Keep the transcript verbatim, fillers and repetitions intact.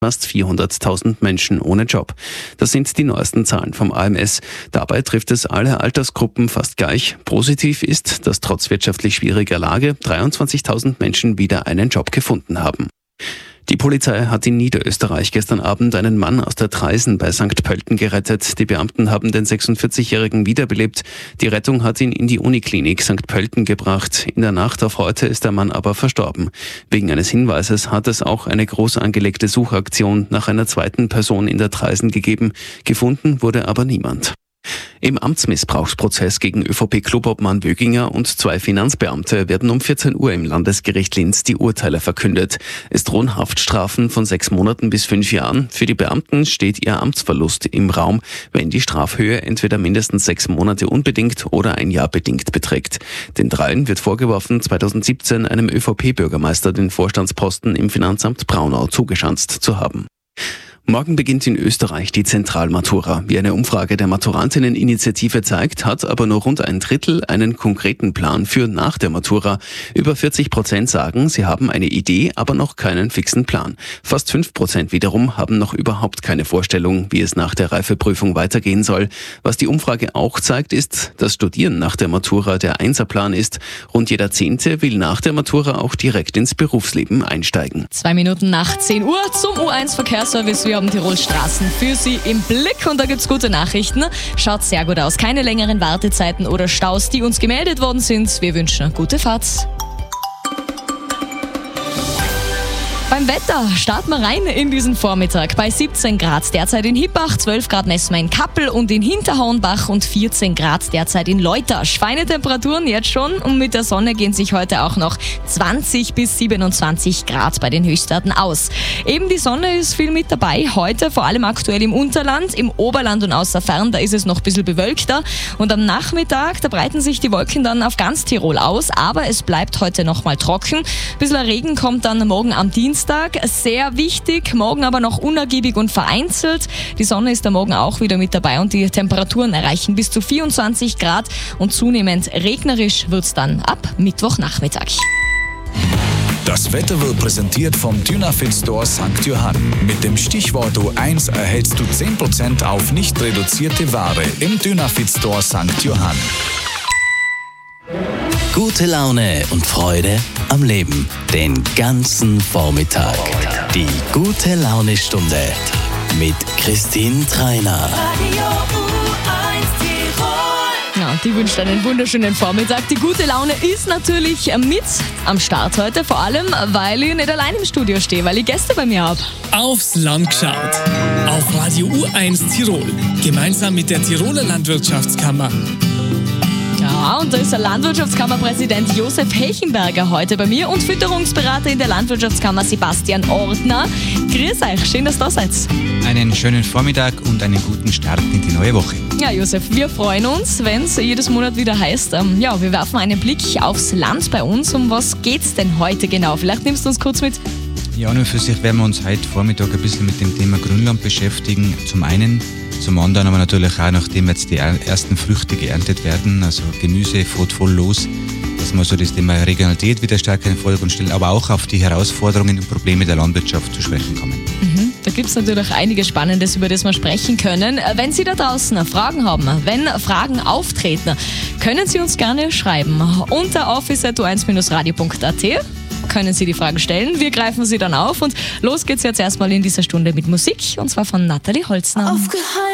fast vierhunderttausend Menschen ohne Job. Das sind die neuesten Zahlen vom A M S. Dabei trifft es alle Altersgruppen fast gleich. Positiv ist, dass trotz wirtschaftlich schwieriger Lage dreiundzwanzigtausend Menschen wieder einen Job gefunden haben. Die Polizei hat in Niederösterreich gestern Abend einen Mann aus der Traisen bei Sankt Pölten gerettet. Die Beamten haben den sechsundvierzigjährigen wiederbelebt. Die Rettung hat ihn in die Uniklinik Sankt Pölten gebracht. In der Nacht auf heute ist der Mann aber verstorben. Wegen eines Hinweises hat es auch eine groß angelegte Suchaktion nach einer zweiten Person in der Traisen gegeben. Gefunden wurde aber niemand. Im Amtsmissbrauchsprozess gegen ÖVP-Clubobmann Wöginger und zwei Finanzbeamte werden um vierzehn Uhr im Landesgericht Linz die Urteile verkündet. Es drohen Haftstrafen von sechs Monaten bis fünf Jahren. Für die Beamten steht ihr Amtsverlust im Raum, wenn die Strafhöhe entweder mindestens sechs Monate unbedingt oder ein Jahr bedingt beträgt. Den dreien wird vorgeworfen, zweitausendsiebzehn einem ÖVP-Bürgermeister den Vorstandsposten im Finanzamt Braunau zugeschanzt zu haben. Morgen beginnt in Österreich die Zentralmatura. Wie eine Umfrage der Maturantinneninitiative zeigt, hat aber nur rund ein Drittel einen konkreten Plan für nach der Matura. Über vierzig Prozent sagen, sie haben eine Idee, aber noch keinen fixen Plan. Fast fünf Prozent wiederum haben noch überhaupt keine Vorstellung, wie es nach der Reifeprüfung weitergehen soll. Was die Umfrage auch zeigt, ist, dass Studieren nach der Matura der Einserplan ist. Rund jeder Zehnte will nach der Matura auch direkt ins Berufsleben einsteigen. Zwei Minuten nach zehn Uhr zum U eins Verkehrsservice. Wir haben Tirol Straßen für Sie im Blick und da gibt's gute Nachrichten. Schaut sehr gut aus. Keine längeren Wartezeiten oder Staus, die uns gemeldet worden sind. Wir wünschen eine gute Fahrt. Beim Wetter starten wir rein in diesen Vormittag. Bei siebzehn Grad derzeit in Hippach, zwölf Grad messen wir in Kappel und in Hinterhornbach und vierzehn Grad derzeit in Leutasch. Feine Temperaturen jetzt schon und mit der Sonne gehen sich heute auch noch zwanzig bis siebenundzwanzig Grad bei den Höchstwerten aus. Eben die Sonne ist viel mit dabei. Heute vor allem aktuell im Unterland, im Oberland und außer Fern, da ist es noch ein bisschen bewölkter. Und am Nachmittag, da breiten sich die Wolken dann auf ganz Tirol aus. Aber es bleibt heute noch mal trocken. Ein bisschen Regen kommt dann morgen am Dienstag. Sehr wichtig, morgen aber noch unergiebig und vereinzelt. Die Sonne ist da morgen auch wieder mit dabei und die Temperaturen erreichen bis zu vierundzwanzig Grad und zunehmend regnerisch wird es dann ab Mittwochnachmittag. Das Wetter wird präsentiert vom Dynafit Store Sankt Johann. Mit dem Stichwort U eins erhältst du zehn Prozent auf nicht reduzierte Ware im Dynafit Store Sankt Johann. Gute Laune und Freude am Leben. Den ganzen Vormittag. Die gute Laune-Stunde mit Christine Treiner. Ja, die wünscht einen wunderschönen Vormittag. Die gute Laune ist natürlich mit am Start heute. Vor allem, weil ich nicht allein im Studio stehe, weil ich Gäste bei mir habe. Aufs Land geschaut. Auf Radio U eins Tirol. Gemeinsam mit der Tiroler Landwirtschaftskammer. Ja, und da ist der Landwirtschaftskammerpräsident Josef Hechenberger heute bei mir und Fütterungsberater in der Landwirtschaftskammer Sebastian Ordner. Grüß euch, schön, dass ihr da seid. Einen schönen Vormittag und einen guten Start in die neue Woche. Ja, Josef, wir freuen uns, wenn es jedes Monat wieder heißt, ähm, ja, wir werfen einen Blick aufs Land bei uns. Um was geht's denn heute genau? Vielleicht nimmst du uns kurz mit. Ja, und für sich werden wir uns heute Vormittag ein bisschen mit dem Thema Grünland beschäftigen. Zum einen, zum anderen aber natürlich auch, nachdem jetzt die ersten Früchte geerntet werden, also Gemüse fährt voll los, dass wir so das Thema Regionalität wieder stärker in den Vordergrund stellen, aber auch auf die Herausforderungen und Probleme der Landwirtschaft zu sprechen kommen. Mhm. Da gibt es natürlich einiges Spannendes, über das wir sprechen können. Wenn Sie da draußen Fragen haben, wenn Fragen auftreten, können Sie uns gerne schreiben. Unter office at u eins radio punkt a t können Sie die Fragen stellen. Wir greifen sie dann auf und los geht's jetzt erstmal in dieser Stunde mit Musik und zwar von Nathalie Holzner.